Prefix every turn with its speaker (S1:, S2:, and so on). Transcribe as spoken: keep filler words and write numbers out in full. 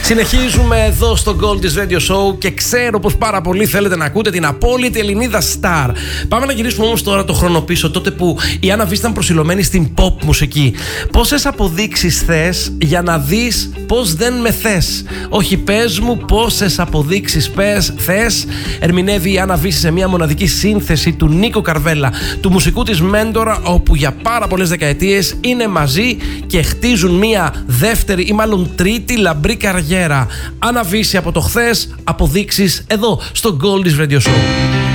S1: Συνεχίζουμε εδώ στο Goldie's Radio Show και ξέρω πως πάρα πολύ θέλετε να ακούτε την απόλυτη Ελληνίδα star. Πάμε να γυρίσουμε όμως τώρα το χρόνο πίσω, τότε που η Άννα Βύση ήταν προσιλωμένη στην pop μουσική. Πόσες αποδείξεις θες για να δεις πως δεν με θες? Όχι, πες μου πόσες αποδείξεις πες, θες. Ερμηνεύει η Άννα Βύση σε μια μοναδική σύνθεση του Νίκο Καρβέλα, του μουσικού της μέντορα, όπου για πάρα πολλές δεκαετίες είναι μαζί και χτίζουν μια δεύτερη ή μάλλον τρίτη λαμπρή καριέρα. Άννα Βύση από το χθες, αποδείξεις εδώ στο Goldie's Radio Show.